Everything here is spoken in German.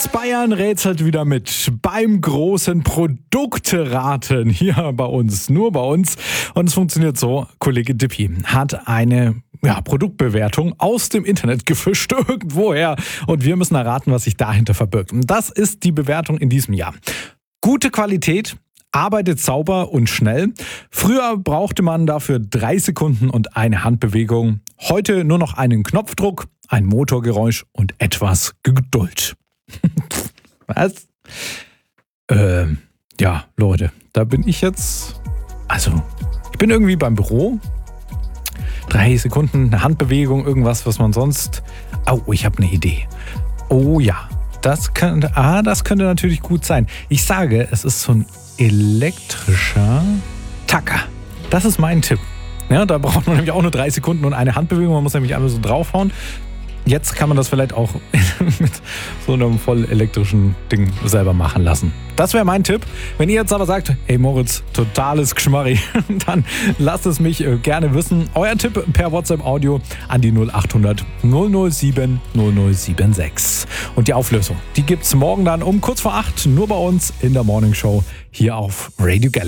Fritz Bayern rätselt wieder mit beim großen Produkteraten hier bei uns, nur bei uns. Und es funktioniert so, Kollege Dippi hat eine Produktbewertung aus dem Internet gefischt, irgendwoher. Und wir müssen erraten, was sich dahinter verbirgt. Und das ist die Bewertung in diesem Jahr. Gute Qualität, arbeitet sauber und schnell. Früher brauchte man dafür 3 Sekunden und eine Handbewegung. Heute nur noch einen Knopfdruck, ein Motorgeräusch und etwas Geduld. Was? Ja, Leute, da bin ich jetzt... ich bin irgendwie beim Büro. 3 Sekunden, eine Handbewegung, irgendwas, was man sonst... Oh, ich habe eine Idee. Oh ja, das könnte natürlich gut sein. Ich sage, es ist so ein elektrischer Tacker. Das ist mein Tipp. Ja, da braucht man nämlich auch nur 3 Sekunden und eine Handbewegung. Man muss nämlich einmal so draufhauen. Jetzt kann man das vielleicht auch mit so einem voll elektrischen Ding selber machen lassen. Das wäre mein Tipp. Wenn ihr jetzt aber sagt, hey Moritz, totales Geschmarri, dann lasst es mich gerne wissen. Euer Tipp per WhatsApp-Audio an die 0800 007 0076. Und die Auflösung, die gibt's morgen dann um kurz vor 8 nur bei uns in der Morning Show hier auf Radio Galaxy.